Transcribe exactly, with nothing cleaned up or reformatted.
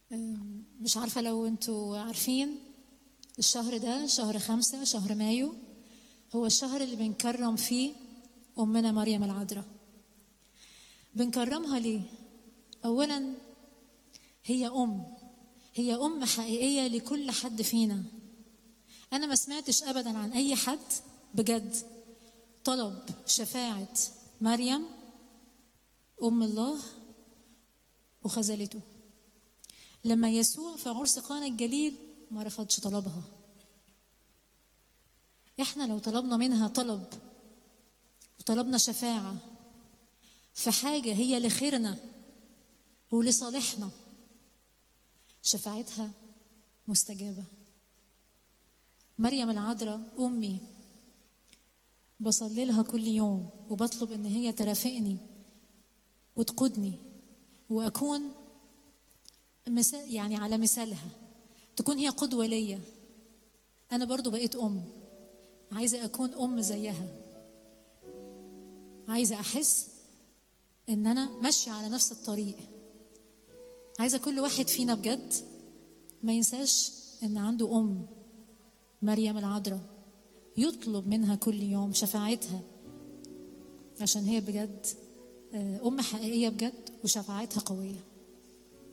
أم، مش عارفة لو انتوا عارفين، الشهر ده شهر خمسة، شهر مايو، هو الشهر اللي بنكرم فيه أمنا مريم العذراء. بنكرمها ليه؟ أولا هي أم، هي أم حقيقية لكل حد فينا. أنا ما سمعتش أبدا عن أي حد بجد طلب شفاعة مريم أم الله وخذلته. لما يسوع في عرس قانا الجليل ما رفضش طلبها. احنا لو طلبنا منها طلب وطلبنا شفاعة في حاجة هي لخيرنا ولصالحنا، شفاعتها مستجابة. مريم العذراء أمي، بصلي لها كل يوم وبطلب إن هي ترافقني وتقودني وأكون مثال، يعني على مثالها، تكون هي قدوة ليا. أنا برضو بقيت أم، عايزة أكون أم زيها، عايزة أحس إن أنا ماشية على نفس الطريق. عايزة كل واحد فينا بجد ما ينساش إن عنده أم مريم العذراء، يطلب منها كل يوم شفاعتها، عشان هي بجد أم حقيقية بجد وشفاعتها قوية.